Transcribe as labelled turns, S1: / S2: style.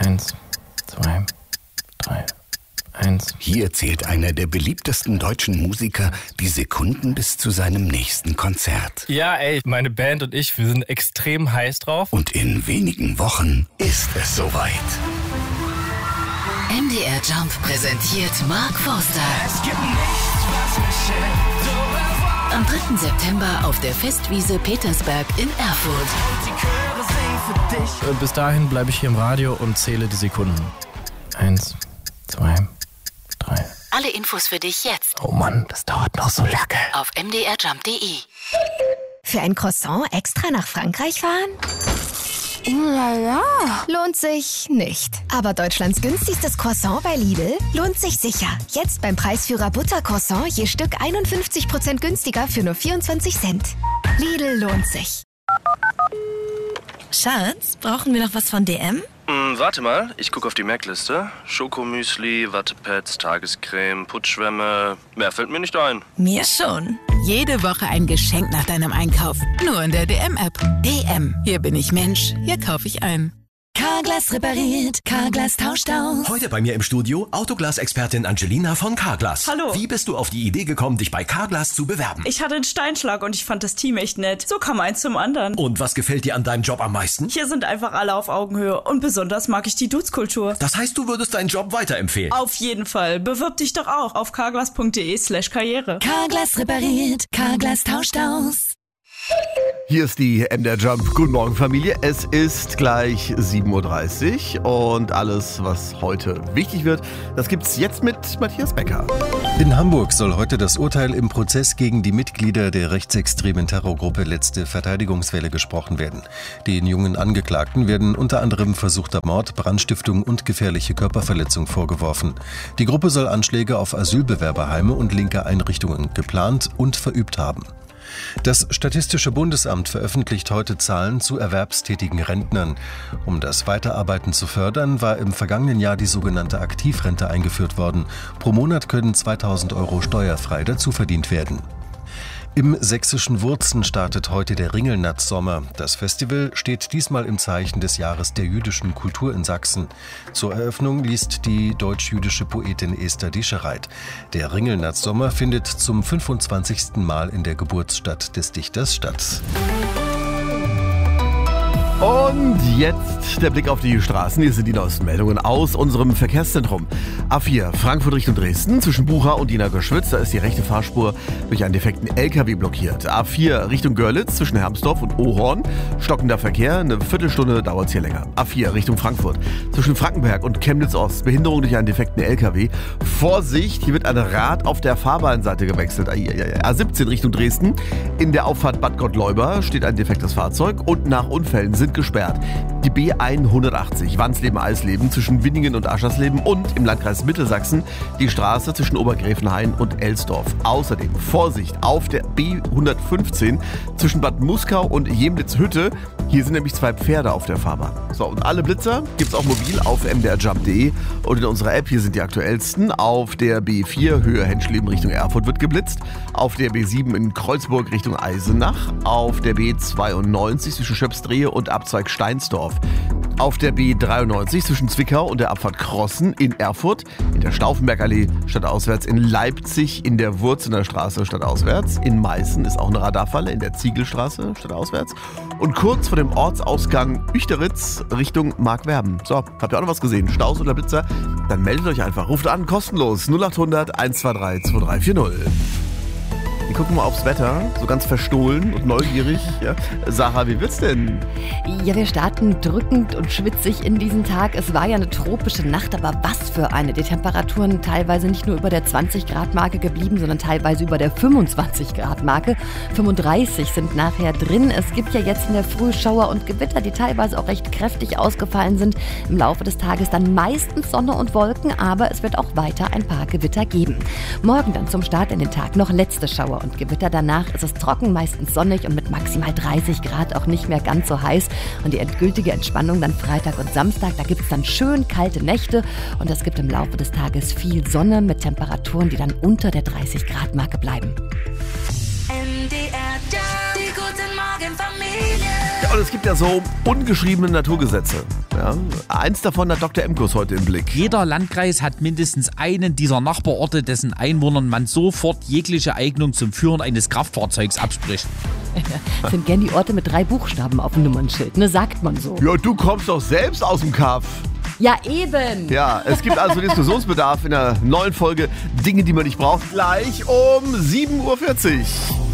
S1: 1, 2, 3, 1.
S2: Hier zählt einer der beliebtesten deutschen Musiker die Sekunden bis zu seinem nächsten Konzert.
S1: Ja, ey, meine Band und ich, wir sind extrem heiß drauf.
S2: Und in wenigen Wochen ist es soweit.
S3: MDR Jump präsentiert Mark Forster.
S4: Es gibt nichts, was mich hält, so
S3: Am 3. September auf der Festwiese Petersberg in Erfurt.
S4: die Chöre singen für dich.
S1: Bis dahin bleibe ich hier im Radio und zähle die Sekunden. 1, 2, 3.
S3: Alle Infos für dich jetzt
S1: Oh Mann, das dauert noch so lange.
S3: auf mdrjump.de.
S5: Für ein Croissant extra nach Frankreich fahren? Lala. Lohnt sich nicht. Aber Deutschlands günstigstes Croissant bei Lidl lohnt sich sicher. Jetzt beim Preisführer Buttercroissant je Stück 51% günstiger für nur 24 Cent. Lidl lohnt sich.
S6: Schatz, brauchen wir noch was von DM?
S7: Warte mal, ich gucke auf die Merkliste. Schokomüsli, Wattepads, Tagescreme, Putzschwämme. Mehr fällt mir nicht ein.
S6: Mir schon.
S8: Jede Woche ein Geschenk nach deinem Einkauf. Nur in der DM-App. DM. Hier bin ich Mensch. Hier kaufe ich ein.
S6: Carglass repariert, Carglass tauscht aus.
S9: Heute bei mir im Studio Autoglas-Expertin Angelina von Carglass.
S10: Hallo.
S9: Wie bist du auf die Idee gekommen, dich bei Carglass zu bewerben?
S10: Ich hatte einen Steinschlag und ich fand das Team echt nett. So kam eins zum anderen.
S9: Und was gefällt dir an deinem Job am meisten?
S10: Hier sind einfach alle auf Augenhöhe und besonders mag ich die Dudes-Kultur.
S9: Das heißt, du würdest deinen Job weiterempfehlen?
S10: Auf jeden Fall. Bewirb dich doch auch auf carglass.de/karriere.
S6: Carglass repariert, Carglass tauscht aus.
S11: Hier ist die MDR Jump. Guten Morgen, Familie. Es ist gleich 7.30 Uhr und alles, was heute wichtig wird, das gibt's jetzt mit Matthias Becker.
S12: In Hamburg soll heute das Urteil im Prozess gegen die Mitglieder der rechtsextremen Terrorgruppe Letzte Verteidigungswelle gesprochen werden. Den jungen Angeklagten werden unter anderem versuchter Mord, Brandstiftung und gefährliche Körperverletzung vorgeworfen. Die Gruppe soll Anschläge auf Asylbewerberheime und linke Einrichtungen geplant und verübt haben. Das Statistische Bundesamt veröffentlicht heute Zahlen zu erwerbstätigen Rentnern. Um das Weiterarbeiten zu fördern, war im vergangenen Jahr die sogenannte Aktivrente eingeführt worden. Pro Monat können 2.000 € steuerfrei dazuverdient werden. Im sächsischen Wurzen startet heute der Ringelnatz-Sommer. Das Festival steht diesmal im Zeichen des Jahres der jüdischen Kultur in Sachsen. Zur Eröffnung liest die deutsch-jüdische Poetin Esther Dischereit. Der Ringelnatz-Sommer findet zum 25. Mal in der Geburtsstadt des Dichters statt.
S11: Und jetzt der Blick auf die Straßen. Hier sind die neuesten Meldungen aus unserem Verkehrszentrum. A4 Frankfurt Richtung Dresden zwischen Bucha und Dienergeschwitz. Da ist die rechte Fahrspur durch einen defekten LKW blockiert. A4 Richtung Görlitz zwischen Hermsdorf und Ohorn. Stockender Verkehr, eine Viertelstunde dauert es hier länger. A4 Richtung Frankfurt zwischen Frankenberg und Chemnitz Ost. Behinderung durch einen defekten LKW. Vorsicht, hier wird ein Rad auf der Fahrbahnseite gewechselt. A17 Richtung Dresden. In der Auffahrt Bad Gottleuba steht ein defektes Fahrzeug und nach Unfällen sind gesperrt. Die B180 Wansleben-Eisleben zwischen Winningen und Aschersleben und im Landkreis Mittelsachsen die Straße zwischen Obergräfenhain und Elsdorf. Außerdem Vorsicht auf der B115 zwischen Bad Muskau und Jemnitz-Hütte. Hier sind nämlich 2 Pferde auf der Fahrbahn. So, und alle Blitzer gibt's auch mobil auf mdrjump.de und in unserer App. Hier sind die aktuellsten. Auf der B4 Höhe Henschleben Richtung Erfurt wird geblitzt. Auf der B7 in Kreuzburg Richtung Eisenach. Auf der B92 zwischen Schöpsdrehe und Abzweig Steinsdorf. Auf der B93 zwischen Zwickau und der Abfahrt Krossen in Erfurt, in der Stauffenbergallee stadtauswärts, in Leipzig in der Wurzener Straße stadtauswärts, in Meißen ist auch eine Radarfalle, in der Ziegelstraße stadtauswärts und kurz vor dem Ortsausgang Üchteritz Richtung Markwerben. So, habt ihr auch noch was gesehen? Staus oder Blitzer? Dann meldet euch einfach, ruft an, kostenlos 0800 123 2340. Wir gucken mal aufs Wetter, so ganz verstohlen und neugierig. Ja. Sarah, wie wird's denn?
S13: Ja, wir starten drückend und schwitzig in diesen Tag. Es war ja eine tropische Nacht, aber was für eine. Die Temperaturen teilweise nicht nur über der 20-Grad-Marke geblieben, sondern teilweise über der 25-Grad-Marke. 35 sind nachher drin. Es gibt ja jetzt in der Früh Schauer und Gewitter, die teilweise auch recht kräftig ausgefallen sind. Im Laufe des Tages dann meistens Sonne und Wolken, aber es wird auch weiter ein paar Gewitter geben. Morgen dann zum Start in den Tag noch letzte Schauer und Gewitter. Danach ist es trocken, meistens sonnig und mit maximal 30 Grad auch nicht mehr ganz so heiß. Und die endgültige Entspannung dann Freitag und Samstag. Da gibt es dann schön kalte Nächte und es gibt im Laufe des Tages viel Sonne mit Temperaturen, die dann unter der 30-Grad-Marke bleiben.
S4: MDR Jump, die guten Morgen Familie.
S11: Und es gibt ja so ungeschriebene Naturgesetze. Ja? Eins davon hat Dr. Emkus heute im Blick.
S14: Jeder Landkreis hat mindestens einen dieser Nachbarorte, dessen Einwohnern man sofort jegliche Eignung zum Führen eines Kraftfahrzeugs abspricht.
S13: Das sind gern die Orte mit 3 Buchstaben auf dem Nummernschild, ne? Sagt man so.
S11: Ja, du kommst doch selbst aus dem Kaff.
S13: Ja, eben.
S11: Ja, es gibt also Diskussionsbedarf in der neuen Folge Dinge, die man nicht braucht. Gleich um 7.40 Uhr.